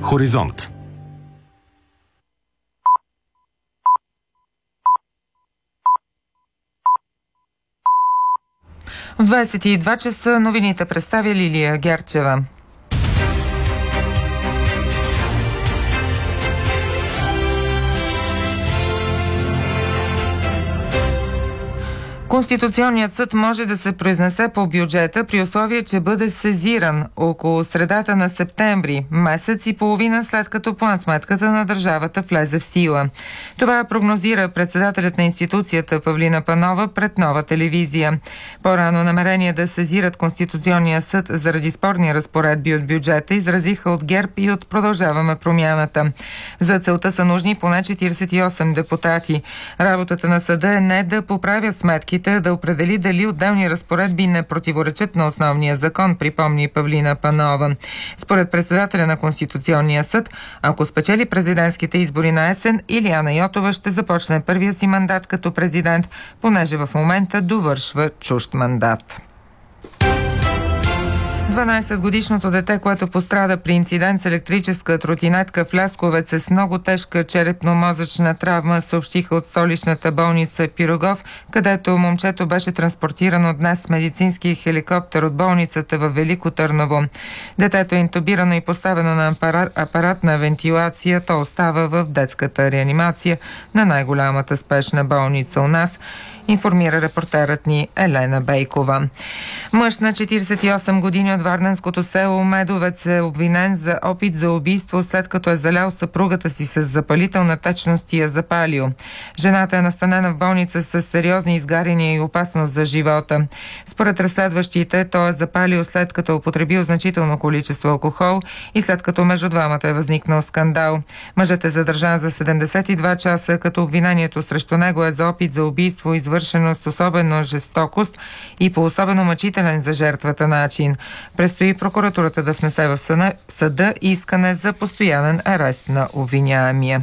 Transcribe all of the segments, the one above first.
Хоризонт. В 22 часа новините представя Лилия Герчева. Конституционният съд може да се произнесе по бюджета при условие, че бъде сезиран около средата на септември, месец и половина след като план-сметката на държавата влезе в сила. Това прогнозира председателят на институцията Павлина Панова пред Нова телевизия. По-рано намерение да сезират Конституционния съд заради спорни разпоредби от бюджета изразиха от ГЕРБ и от Продължаваме промяната. За целта са нужни поне 48 депутати. Работата на съда е не да поправя сметки, да определи дали отделни разпоредби не противоречат на основния закон, припомни Павлина Панова. Според председателя на Конституционния съд, ако спечели президентските избори на есен, Илияна Йотова ще започне първия си мандат като президент, понеже в момента довършва чужд мандат. 12-годишното дете, което пострада при инцидент с електрическа тротинетка в Лясковец с много тежка черепно-мозъчна травма, съобщиха от столичната болница Пирогов, където момчето беше транспортирано днес с медицински хеликоптер от болницата във Велико Търново. Детето е интубирано и поставено на апаратна вентилация. То остава в детската реанимация на най-голямата спешна болница у нас, информира репортерът ни Елена Бейкова. Мъж на 48 години от варненското село Медовец е обвинен за опит за убийство, след като е залял съпругата си с запалителна течност и я запалил. Жената е настанена в болница с сериозни изгаряния и опасност за живота. Според разследващите, той е запалил след като употребил значително количество алкохол и след като между двамата е възникнал скандал. Мъжът е задържан за 72 часа, като обвинението срещу него е за опит за убийство, извършено с особено жестокост и по особено мъчителен за жертвата начин. Предстои прокуратурата да внесе в съда искане за постоянен арест на обвиняемия.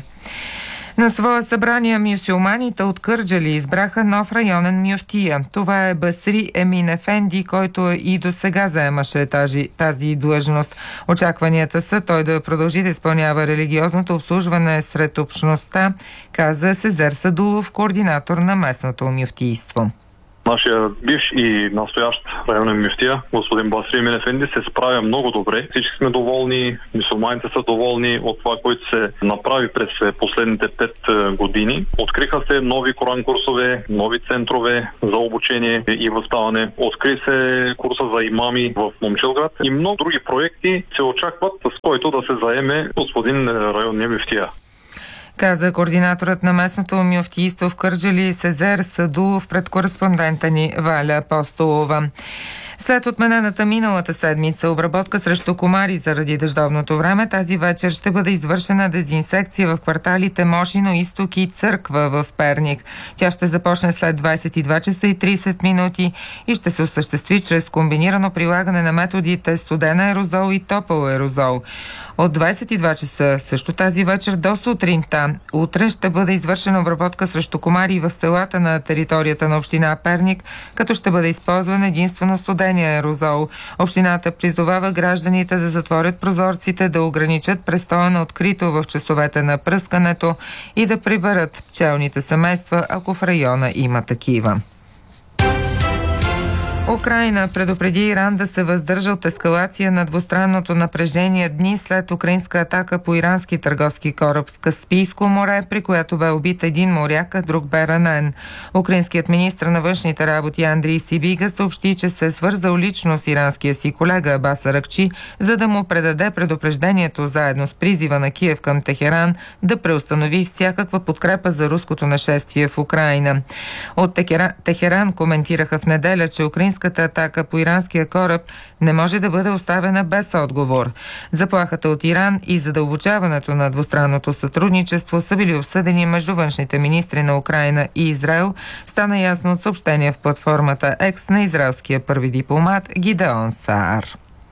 На своя събрание мюсюлманите от Кърджали избраха нов районен мюфтия. Това е Басри Емин Ефенди, който и до сега заемаше тази длъжност. Очакванията са той да продължи да изпълнява религиозното обслужване сред общността, каза Сезер Садулов, координатор на местното мюфтийство. Нашия бивш и настоящ районен мюфтия, господин Басри Емин Ефенди, се справя много добре. Всички сме доволни, мюсюлманите са доволни от това, което се направи през последните 5 години. Откриха се нови Коран курсове, нови центрове за обучение и възставане. Откри се курса за имами в Момчилград и много други проекти се очакват, с който да се заеме господин районния мюфтия, каза координаторът на местното мюфтийство в Кърджали Сезер Садулов пред кореспондента ни Валя Апостолова. След отменената миналата седмица обработка срещу комари заради дъждовното време, тази вечер ще бъде извършена дезинсекция в кварталите Мошино, Изток и Църква в Перник. Тя ще започне след 22 часа и 30 минути и ще се осъществи чрез комбинирано прилагане на методите студен аерозол и топъл аерозол. От 22 часа също тази вечер до сутринта. Утре ще бъде извършена обработка срещу комари в селата на територията на община Перник, като ще бъде използван единствено студения аерозол. Общината призовава гражданите да затворят прозорците, да ограничат престоя на открито в часовете на пръскането и да приберат пчелните семейства, ако в района има такива. Украйна предупреди Иран да се въздържа от ескалация на двустранното напрежение дни след украинска атака по ирански търговски кораб в Каспийско море, при която бе убит един моряк, а друг бе ранен. Украинският министр на външните работи Андрий Сибига съобщи, че се е свързал лично с иранския си колега Абас Аракчи, за да му предаде предупреждението заедно с призива на Киев към Техеран да преустанови всякаква подкрепа за руското нашествие в Украйна. От Техеран коментираха в неделя, че украинската атака по иранския кораб не може да бъде оставена без отговор. Заплахата от Иран и задълбочаването на двустранното сътрудничество са били обсъдени между външните министри на Украйна и Израел, стана ясно от съобщение в платформата X на израелския първи дипломат Гидеон Саар.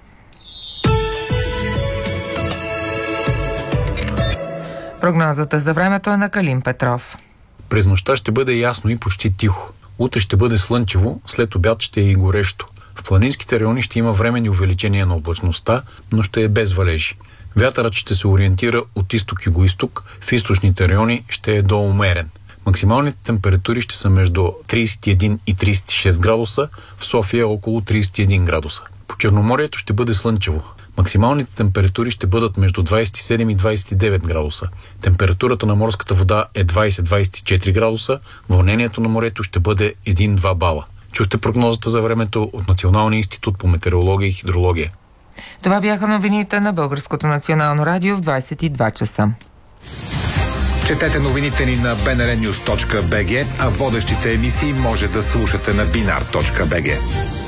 Прогнозата за времето е на Калин Петров. През нощта ще бъде ясно и почти тихо. Утре ще бъде слънчево, след обяд ще е и горещо. В планинските райони ще има временни увеличения на облачността, но ще е без валежи. Вятърът ще се ориентира от изток-югоизток, в източните райони ще е до умерен. Максималните температури ще са между 31 и 36 градуса, в София около 31 градуса. По Черноморието ще бъде слънчево. Максималните температури ще бъдат между 27 и 29 градуса. Температурата на морската вода е 20-24 градуса, вълнението на морето ще бъде 1-2 бала. Чухте прогнозата за времето от Националния институт по метеорология и хидрология. Това бяха новините на Българското национално радио в 22 часа. Четете новините ни на bnrnews.bg, а водещите емисии може да слушате на binar.bg.